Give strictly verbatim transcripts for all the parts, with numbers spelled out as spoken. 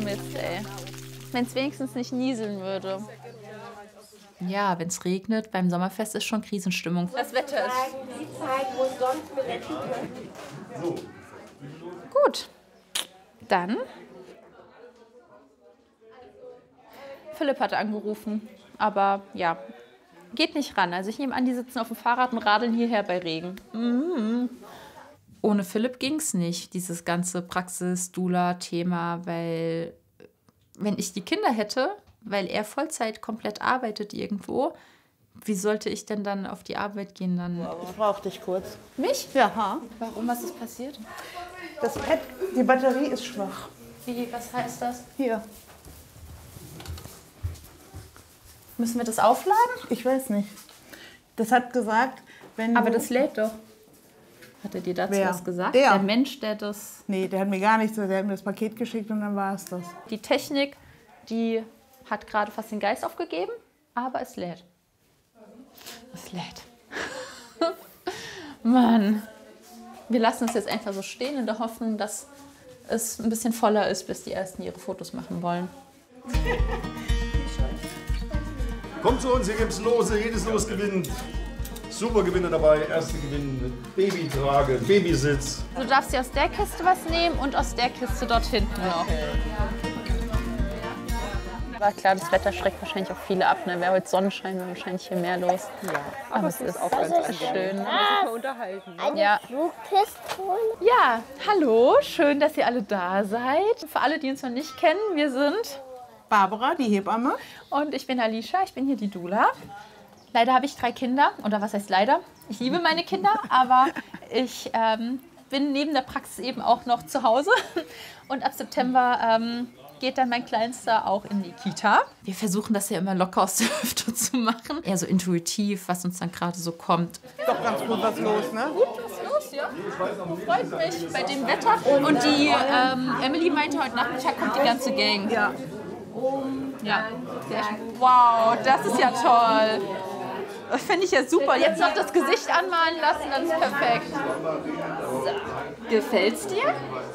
Mist, ey. Wenn es wenigstens nicht nieseln würde. Ja, wenn es regnet, beim Sommerfest ist schon Krisenstimmung. Das Wetter ist... Die Zeit muss sonst mit Gut. Dann... Philipp hatte angerufen, aber ja, geht nicht ran. Also ich nehme an, die sitzen auf dem Fahrrad und radeln hierher bei Regen. Mhm. Ohne Philipp ging es nicht, dieses ganze Praxis-Dula-Thema, weil wenn ich die Kinder hätte, weil er Vollzeit komplett arbeitet irgendwo, wie sollte ich denn dann auf die Arbeit gehen dann? Ich brauche dich kurz. Mich? Ja. Warum? Was ist passiert? Das Pad, die Batterie ist schwach. Wie, was heißt das? Hier. Müssen wir das aufladen? Ich weiß nicht. Das hat gesagt, wenn Aber du... das lädt doch. Hat er dir dazu Wer? was gesagt? Der. Der Mensch, der das... Nee, der hat mir gar nichts, der hat mir das Paket geschickt und dann war es das. Die Technik, die hat gerade fast den Geist aufgegeben, aber es lädt. Es lädt. Mann. Wir lassen es jetzt einfach so stehen in der Hoffnung, dass es ein bisschen voller ist, bis die Ersten ihre Fotos machen wollen. Kommt zu uns, hier gibt's Lose, jedes Los gewinnt. Super Gewinner dabei, erste Gewinn, Babytrage, Babysitz. Du darfst dir aus der Kiste was nehmen und aus der Kiste dort hinten noch. War klar, das Wetter schreckt wahrscheinlich auch viele ab. Ne? Wäre heute Sonnenschein, wäre wahrscheinlich hier mehr los. Ja, aber es ist auch ganz schön. Ne? mal unterhalten. Eine Ja. Flugpistole. Ja, hallo, schön, dass ihr alle da seid. Für alle, die uns noch nicht kennen, wir sind... Barbara, die Hebamme. Und ich bin Alicia, ich bin hier die Dula. Leider habe ich drei Kinder. Oder was heißt leider? Ich liebe meine Kinder, aber ich ähm, bin neben der Praxis eben auch noch zu Hause. Und ab September ähm, geht dann mein Kleinster auch in die Kita. Wir versuchen das ja immer locker aus der Hüfte zu machen. Eher so intuitiv, was uns dann gerade so kommt. Doch ganz gut was los, ne? Gut, was ist los, ja? Freut mich bei dem Wetter. Und die ähm, Emily meinte, heute Nachmittag kommt die ganze Gang. Ja. Ja, sehr schön. Wow, das ist ja toll. Das finde ich ja super. Jetzt noch das Gesicht anmalen lassen, dann ist perfekt. So. Gefällt's dir?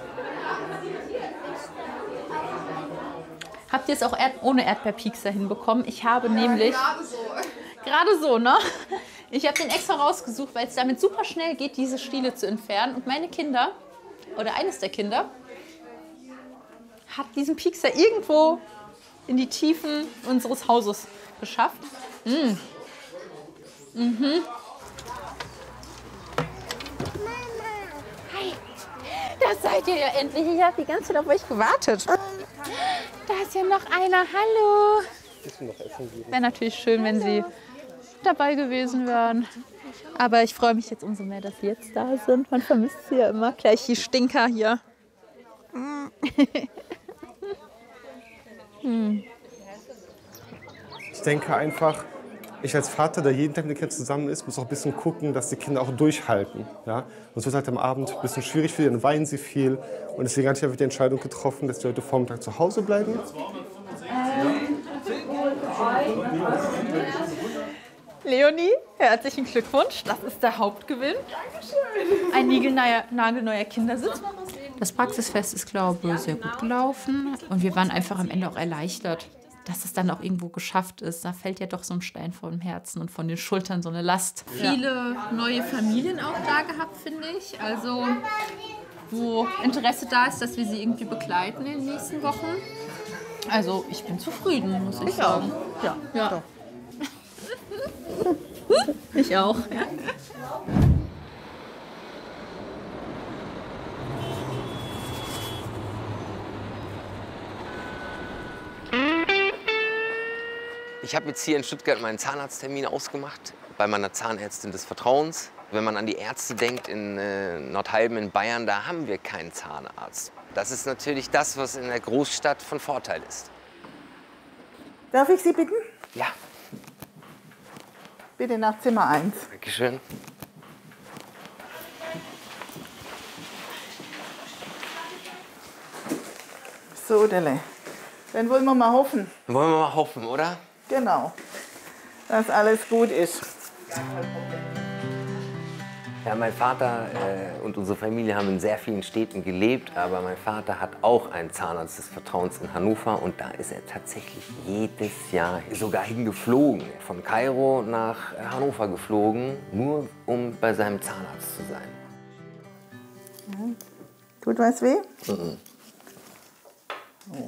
Habt ihr es auch Erd- ohne Erdbeerpiekser hinbekommen? Ich habe nämlich... Gerade so. Gerade so, ne? Ich habe den extra rausgesucht, weil es damit super schnell geht, diese Stiele zu entfernen. Und meine Kinder, oder eines der Kinder, hat diesen Piekser irgendwo in die Tiefen unseres Hauses geschafft. Mm. Mhm. Hi. Da seid ihr ja endlich. Ich habe die ganze Zeit auf euch gewartet. Da ist ja noch einer. Hallo. Wäre natürlich schön, wenn Sie dabei gewesen wären. Aber ich freue mich jetzt umso mehr, dass Sie jetzt da sind. Man vermisst Sie ja immer. Gleich die Stinker hier. hm. Ich denke einfach, ich als Vater, der jeden Tag mit den Kindern zusammen ist, muss auch ein bisschen gucken, dass die Kinder auch durchhalten. Ja? Sonst wird es halt am Abend ein bisschen schwierig für die, dann weinen sie viel. Und deswegen habe ich einfach die Entscheidung getroffen, dass die heute Vormittag zu Hause bleiben. Leonie, herzlichen Glückwunsch. Das ist der Hauptgewinn. Dankeschön. Ein niegelneuer, nagelneuer Kindersitz. Das Praxisfest ist, glaube ich, sehr gut gelaufen. Und wir waren einfach am Ende auch erleichtert, dass es dann auch irgendwo geschafft ist. Da fällt ja doch so ein Stein vom Herzen und von den Schultern so eine Last. Viele neue Familien auch da gehabt, finde ich. Also, wo Interesse da ist, dass wir sie irgendwie begleiten in den nächsten Wochen. Also, ich bin zufrieden, muss ich, ich sagen. Auch. Ja, ja. Doch. Ich auch. Ja. Ich habe jetzt hier in Stuttgart meinen Zahnarzttermin ausgemacht, bei meiner Zahnärztin des Vertrauens. Wenn man an die Ärzte denkt in äh, Nordhalben in Bayern, da haben wir keinen Zahnarzt. Das ist natürlich das, was in der Großstadt von Vorteil ist. Darf ich Sie bitten? Ja. Bitte nach Zimmer eins. Dankeschön. So, Delle. Dann wollen wir mal hoffen. Wollen wir mal hoffen, oder? Genau. Dass alles gut ist. Ja, mein Vater äh, und unsere Familie haben in sehr vielen Städten gelebt, aber mein Vater hat auch einen Zahnarzt des Vertrauens in Hannover und da ist er tatsächlich jedes Jahr sogar hingeflogen, von Kairo nach Hannover geflogen, nur um bei seinem Zahnarzt zu sein. Mhm. Tut was weh? Mhm. Oh.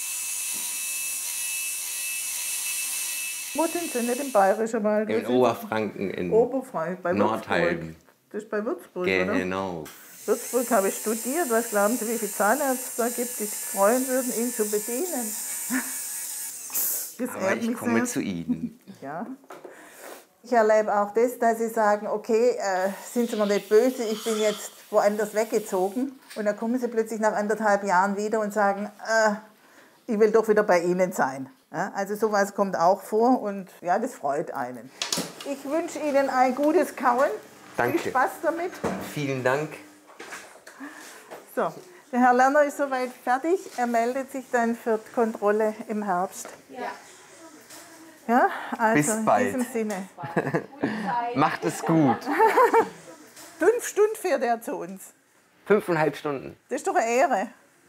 Wo sind Sie? Nicht im Bayerischen Wald? In Oberfranken, in Oberfranken, bei Nordheim. Das ist bei Würzburg, Genau. oder? Genau. Würzburg habe ich studiert. Was glauben Sie, wie viele Zahnärzte da gibt, die sich freuen würden, ihn zu bedienen? Das Aber ich komme sehr. zu Ihnen. Ja. Ich erlebe auch das, dass Sie sagen, okay, äh, sind Sie mir nicht böse, ich bin jetzt woanders weggezogen. Und dann kommen Sie plötzlich nach anderthalb Jahren wieder und sagen, äh, ich will doch wieder bei Ihnen sein. Ja, also sowas kommt auch vor und ja, das freut einen. Ich wünsche Ihnen ein gutes Kauen. Danke. Viel Spaß damit. Vielen Dank. So, der Herr Lerner ist soweit fertig. Er meldet sich dann für die Kontrolle im Herbst. Ja. Ja, also Bis bald. in diesem Sinne. Macht es gut. Fünf Stunden fährt er zu uns. Fünfeinhalb Stunden. Das ist doch eine Ehre.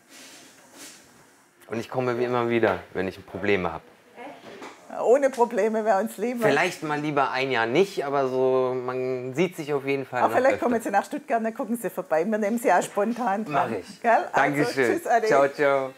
Und ich komme wie immer wieder, wenn ich Probleme habe. Ohne Probleme wäre uns lieber. Vielleicht mal lieber ein Jahr nicht, aber so, man sieht sich auf jeden Fall. Aber vielleicht öfter. kommen Sie nach Stuttgart, dann gucken Sie vorbei. Wir nehmen Sie auch spontan dran. Mach ich. Gell? Also, Dankeschön. tschüss, Ade. Ciao, ciao.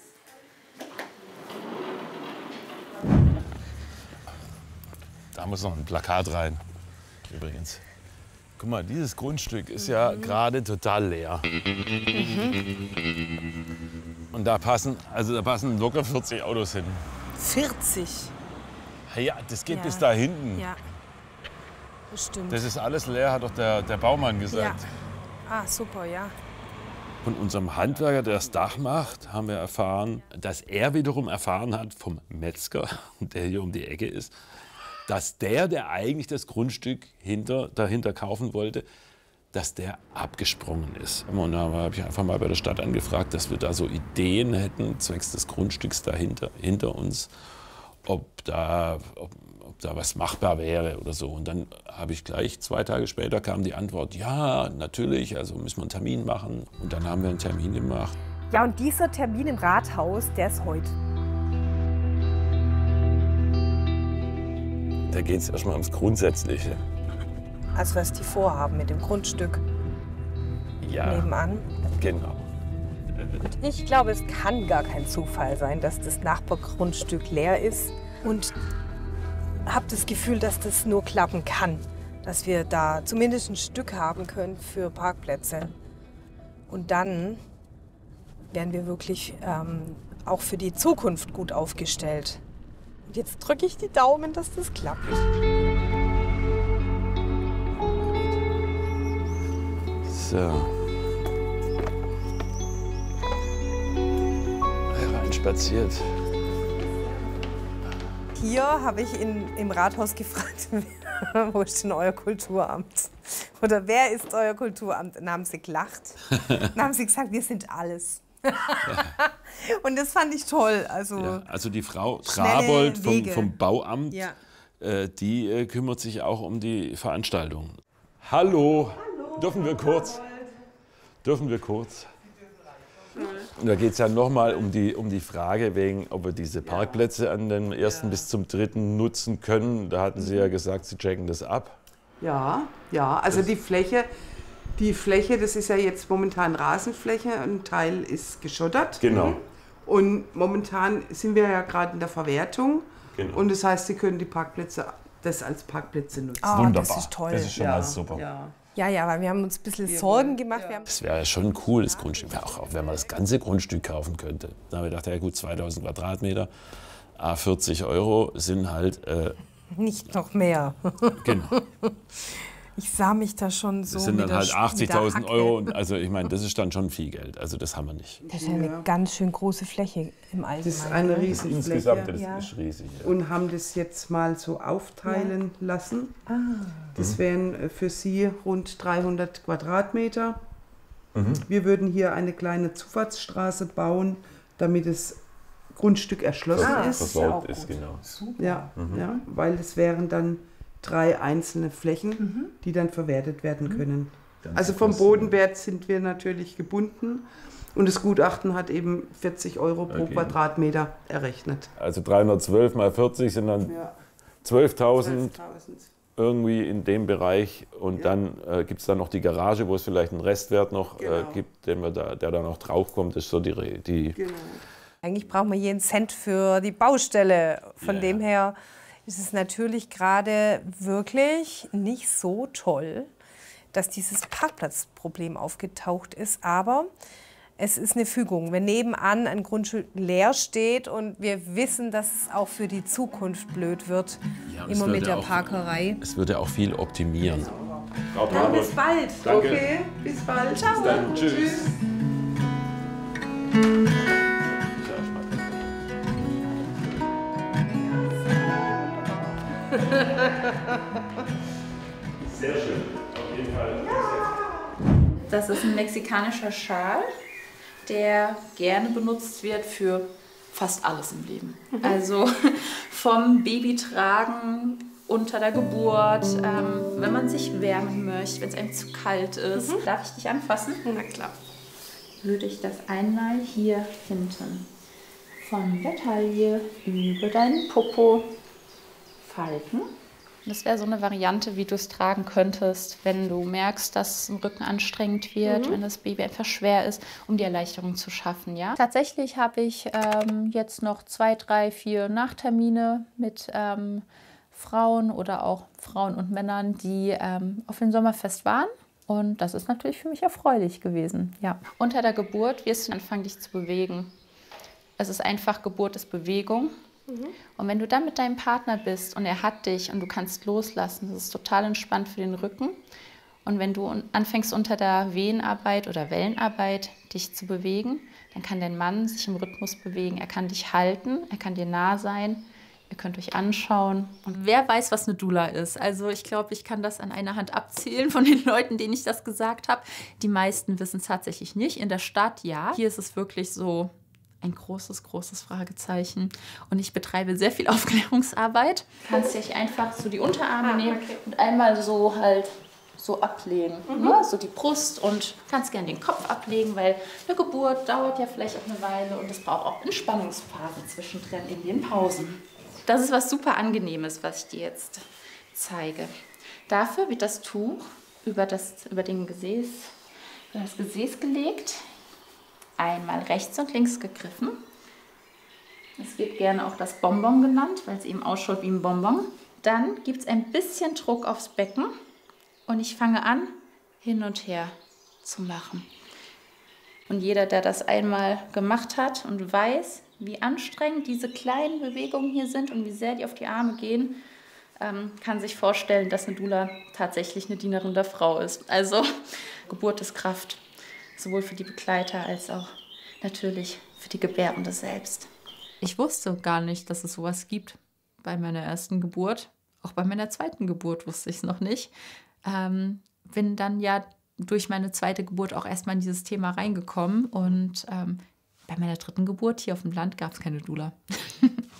Da muss noch ein Plakat rein, übrigens. Guck mal, dieses Grundstück ist ja Mhm. gerade total leer. Mhm. Und da passen, also da passen locker vierzig Autos hin. vierzig? Ja, das geht Ja. bis da hinten. Ja, das stimmt. Das ist alles leer, hat doch der, der Baumann ja. gesagt. Ah, super, ja. Von unserem Handwerker, der das Dach macht, haben wir erfahren, dass er wiederum erfahren hat vom Metzger, der hier um die Ecke ist, dass der, der eigentlich das Grundstück hinter, dahinter kaufen wollte, dass der abgesprungen ist. Und da habe ich einfach mal bei der Stadt angefragt, dass wir da so Ideen hätten, zwecks des Grundstücks dahinter, hinter uns, ob da, ob, ob da was machbar wäre oder so. Und dann habe ich gleich, zwei Tage später kam die Antwort, ja, natürlich, also müssen wir einen Termin machen. Und dann haben wir einen Termin gemacht. Ja, und dieser Termin im Rathaus, der ist heute. Da geht es erstmal ums Grundsätzliche. Also was die vorhaben mit dem Grundstück Ja, nebenan. genau. Ich glaube, es kann gar kein Zufall sein, dass das Nachbargrundstück leer ist. Und habe das Gefühl, dass das nur klappen kann. Dass wir da zumindest ein Stück haben können für Parkplätze. Und dann wären wir wirklich ähm, auch für die Zukunft gut aufgestellt. Und jetzt drücke ich die Daumen, dass das klappt. So. Hereinspaziert. Hier habe ich in, im Rathaus gefragt, wo ist denn euer Kulturamt? Oder wer ist euer Kulturamt? Dann haben sie gelacht. Dann haben sie gesagt, wir sind alles. Und das fand ich toll. Also, Ja, also die Frau Schnelle Trabold vom, Wege. vom Bauamt, Ja. äh, die äh, kümmert sich auch um die Veranstaltung. Hallo. Hallo. Dürfen wir kurz? Dürfen wir kurz? Und da geht es ja nochmal um die, um die Frage, wegen, ob wir diese Parkplätze an dem ersten bis zum dritten nutzen können. Da hatten Sie ja gesagt, Sie checken das ab. Ja, ja, also die Fläche, die Fläche, das ist ja jetzt momentan Rasenfläche, ein Teil ist geschottert. Genau. Und momentan sind wir ja gerade in der Verwertung. Genau. Und das heißt, Sie können die Parkplätze, das als Parkplätze nutzen. Ah, Wunderbar. das ist toll. Das ist schon Ja, mal super. ja. Ja, ja, weil wir haben uns ein bisschen Sorgen gemacht. Wir haben Das wäre schon ein cooles Grundstück, auch, auch wenn man das ganze Grundstück kaufen könnte. Da haben wir gedacht, ja gut, zweitausend Quadratmeter, à vierzig Euro sind halt, äh, nicht noch mehr. genau, Ich sah mich da schon so das sind mit dann der halt Sch- mit der achtzigtausend Hacke. Euro. Und also ich meine, das ist dann schon viel Geld, also das haben wir nicht. Das ist ja eine ganz schön große Fläche im Allgemeinen. Das ist eine Riesenfläche. Insgesamt, das Ja. ist riesig. Ja. Und haben das jetzt mal so aufteilen lassen. Ah. Das wären äh, für Sie rund dreihundert Quadratmeter. Mhm. Wir würden hier eine kleine Zufahrtsstraße bauen, damit das Grundstück erschlossen Ah, ist. Verbaut ist, genau. Ja, ja, weil es wären dann drei einzelne Flächen, mhm. die dann verwertet werden mhm. können. Ganz also vom Bodenwert sind wir natürlich gebunden und das Gutachten hat eben vierzig Euro pro okay. Quadratmeter errechnet. Also dreihundertzwölf mal vierzig sind dann ja. zwölftausend irgendwie in dem Bereich und ja. dann äh, gibt es dann noch die Garage, wo es vielleicht einen Restwert noch genau. äh, gibt, den wir da, der da noch draufkommt. Das ist so die... die genau. Eigentlich brauchen wir jeden Cent für die Baustelle. Von ja. dem her ist es natürlich gerade wirklich nicht so toll, dass dieses Parkplatzproblem aufgetaucht ist. Aber es ist eine Fügung. Wenn nebenan ein Grundstück leer steht und wir wissen, dass es auch für die Zukunft blöd wird, ja, immer mit der auch, Parkerei. Es würde auch viel optimieren. Dann bis bald. Danke. Okay, bis bald. Ciao. Bis dann. Tschüss. Tschüss. Sehr schön, auf jeden Fall. Das ist ein mexikanischer Schal, der gerne benutzt wird für fast alles im Leben. Mhm. Also vom Babytragen unter der Geburt, ähm, wenn man sich wärmen möchte, wenn es einem zu kalt ist. Mhm. Darf ich dich anfassen? Na klar. Würde ich das einmal hier hinten von der Taille über deinen Popo falten. Das wäre so eine Variante, wie du es tragen könntest, wenn du merkst, dass ein Rücken anstrengend wird, mhm. wenn das Baby einfach schwer ist, um die Erleichterung zu schaffen. Ja? Tatsächlich habe ich ähm, jetzt noch zwei, drei, vier Nachtermine mit ähm, Frauen oder auch Frauen und Männern, die ähm, auf dem Sommerfest waren. Und das ist natürlich für mich erfreulich gewesen. Ja. Unter der Geburt wirst du anfangen, dich zu bewegen. Es ist einfach, Geburt ist Bewegung. Und wenn du dann mit deinem Partner bist und er hat dich und du kannst loslassen, das ist total entspannt für den Rücken. Und wenn du anfängst unter der Wehenarbeit oder Wellenarbeit dich zu bewegen, dann kann dein Mann sich im Rhythmus bewegen. Er kann dich halten, er kann dir nah sein, ihr könnt euch anschauen. Und wer weiß, was eine Doula ist? Also ich glaube, ich kann das an einer Hand abzählen von den Leuten, denen ich das gesagt habe. Die meisten wissen es tatsächlich nicht. In der Stadt ja. Hier ist es wirklich so ein großes, großes Fragezeichen. Und ich betreibe sehr viel Aufklärungsarbeit. Du kannst dich einfach so die Unterarme ah, nehmen okay. und einmal so halt so ablegen. Mhm. Ne? So die Brust und kannst gerne den Kopf ablegen, weil eine Geburt dauert ja vielleicht auch eine Weile und es braucht auch Entspannungsphasen zwischendrin in den Pausen. Das ist was super Angenehmes, was ich dir jetzt zeige. Dafür wird das Tuch über, das, über, den Gesäß, über das Gesäß gelegt. Einmal rechts und links gegriffen. Es wird gerne auch das Bonbon genannt, weil es eben ausschaut wie ein Bonbon. Dann gibt es ein bisschen Druck aufs Becken und ich fange an, hin und her zu machen. Und jeder, der das einmal gemacht hat und weiß, wie anstrengend diese kleinen Bewegungen hier sind und wie sehr die auf die Arme gehen, ähm, kann sich vorstellen, dass eine Doula tatsächlich eine Dienerin der Frau ist. Also Geburt ist Kraft. Sowohl für die Begleiter als auch natürlich für die Gebärende selbst. Ich wusste gar nicht, dass es sowas gibt bei meiner ersten Geburt. Auch bei meiner zweiten Geburt wusste ich es noch nicht. Ähm, bin dann ja durch meine zweite Geburt auch erstmal in dieses Thema reingekommen. Und ähm, bei meiner dritten Geburt hier auf dem Land gab es keine Doula.